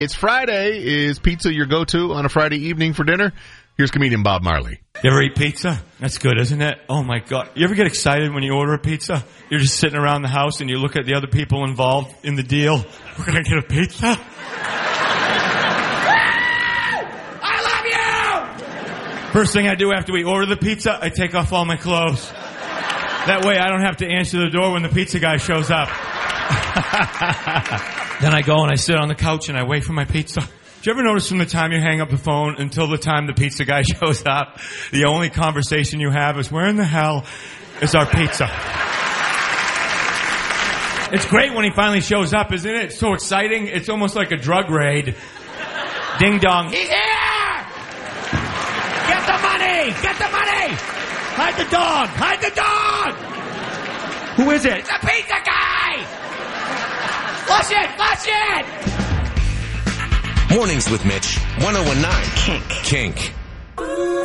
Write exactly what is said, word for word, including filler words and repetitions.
It's Friday. Is pizza your go-to on a Friday evening for dinner? Here's comedian Bob Marley. You ever eat pizza? That's good, isn't it? Oh, my God. You ever get excited when you order a pizza? You're just sitting around the house and you look at the other people involved in the deal. We're going to get a pizza? I love you! First thing I do after we order the pizza, I take off all my clothes. That way I don't have to answer the door when the pizza guy shows up. Then I go and I sit on the couch and I wait for my pizza. Do you ever notice from the time you hang up the phone until the time the pizza guy shows up, the only conversation you have is, where in the hell is our pizza? It's great when he finally shows up, isn't it? It's so exciting. It's almost like a drug raid. Ding dong. He's here! Get the money! Get the money! Hide the dog! Hide the dog! Who is it? It's the pizza guy! Flush it! Flush it! Mornings with Mitch, one oh one nine Kink. Kink.